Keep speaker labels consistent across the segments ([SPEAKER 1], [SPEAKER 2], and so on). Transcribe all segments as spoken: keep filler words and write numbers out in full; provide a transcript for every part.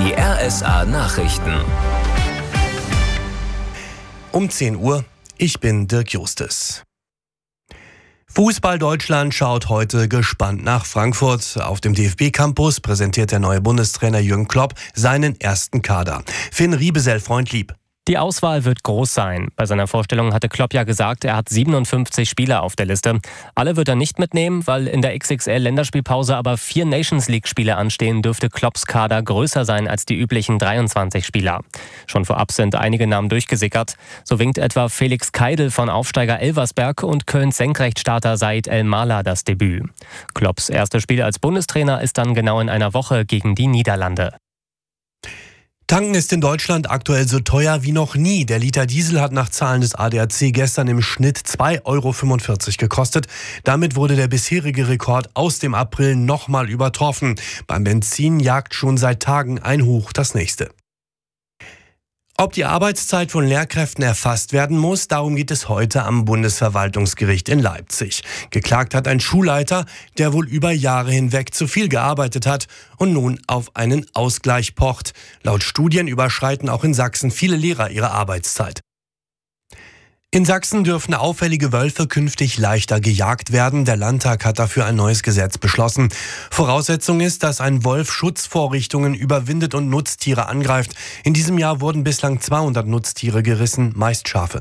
[SPEAKER 1] Die R S A-Nachrichten.
[SPEAKER 2] Um zehn Uhr, ich bin Dirk Justes. Fußball Deutschland schaut heute gespannt nach Frankfurt. Auf dem D F B-Campus präsentiert der neue Bundestrainer Jürgen Klopp seinen ersten Kader. Finn Riebesell, Freund lieb.
[SPEAKER 3] Die Auswahl wird groß sein. Bei seiner Vorstellung hatte Klopp ja gesagt, er hat siebenundfünfzig Spieler auf der Liste. Alle wird er nicht mitnehmen, weil in der X X L-Länderspielpause aber vier Nations-League-Spiele anstehen, dürfte Klopps Kader größer sein als die üblichen dreiundzwanzig Spieler. Schon vorab sind einige Namen durchgesickert. So winkt etwa Felix Keidel von Aufsteiger Elversberg und Kölns Senkrechtstarter Said El-Mala das Debüt. Klopps erstes Spiel als Bundestrainer ist dann genau in einer Woche gegen die Niederlande.
[SPEAKER 2] Tanken ist in Deutschland aktuell so teuer wie noch nie. Der Liter Diesel hat nach Zahlen des A D A C gestern im Schnitt zwei Euro fünfundvierzig gekostet. Damit wurde der bisherige Rekord aus dem April nochmal übertroffen. Beim Benzin jagt schon seit Tagen ein Hoch das nächste. Ob die Arbeitszeit von Lehrkräften erfasst werden muss, darum geht es heute am Bundesverwaltungsgericht in Leipzig. Geklagt hat ein Schulleiter, der wohl über Jahre hinweg zu viel gearbeitet hat und nun auf einen Ausgleich pocht. Laut Studien überschreiten auch in Sachsen viele Lehrer ihre Arbeitszeit. In Sachsen dürfen auffällige Wölfe künftig leichter gejagt werden. Der Landtag hat dafür ein neues Gesetz beschlossen. Voraussetzung ist, dass ein Wolf Schutzvorrichtungen überwindet und Nutztiere angreift. In diesem Jahr wurden bislang zweihundert Nutztiere gerissen, meist Schafe.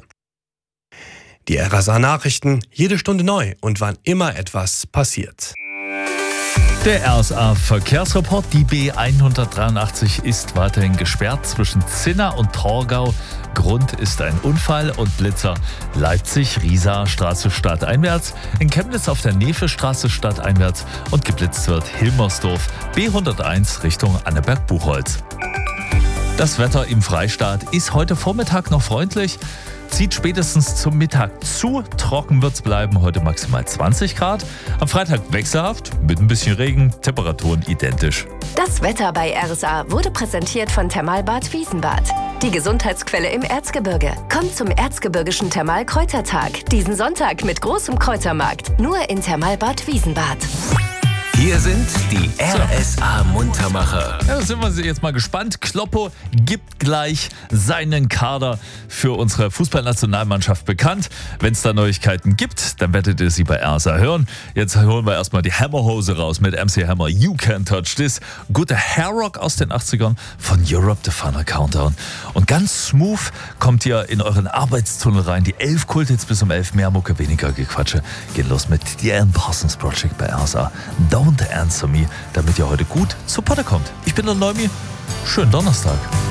[SPEAKER 2] Die R S A-Nachrichten, jede Stunde neu und wann immer etwas passiert.
[SPEAKER 4] Der R S A-Verkehrsreport. Die B hundertdreiundachtzig ist weiterhin gesperrt zwischen Zinna und Torgau. Grund ist ein Unfall und Blitzer. Leipzig, Riesa, Straße stadteinwärts. In Chemnitz auf der Nefe-Straße stadteinwärts und geblitzt wird Hilmersdorf. B hunderteins Richtung Anneberg-Buchholz. Das Wetter im Freistaat ist heute Vormittag noch freundlich. Zieht spätestens zum Mittag zu. Trocken wird's bleiben, heute maximal zwanzig Grad. Am Freitag wechselhaft, mit ein bisschen Regen, Temperaturen identisch.
[SPEAKER 5] Das Wetter bei R S A wurde präsentiert von Thermalbad Wiesenbad. Die Gesundheitsquelle im Erzgebirge. Kommt zum Erzgebirgischen Thermalkräutertag. Diesen Sonntag mit großem Kräutermarkt. Nur in Thermalbad Wiesenbad.
[SPEAKER 1] Hier sind die R S A-Muntermacher.
[SPEAKER 4] Ja, da sind wir jetzt mal gespannt. Kloppo gibt gleich seinen Kader für unsere Fußballnationalmannschaft bekannt. Wenn es da Neuigkeiten gibt, dann werdet ihr sie bei R S A hören. Jetzt holen wir erstmal die Hammerhose raus mit M C Hammer. You Can't Touch This. Guter Hairrock aus den achtzigern von Europe, The Final Countdown. Und ganz smooth kommt ihr in euren Arbeitstunnel rein. Die elf Kulthits bis um elf. Mehr Mucke, weniger Gequatsche. Geht los mit The Alan Parsons Project bei R S A. Don't Answer Me, damit ihr heute gut zu Potte kommt. Ich bin der Neumi. Schönen Donnerstag.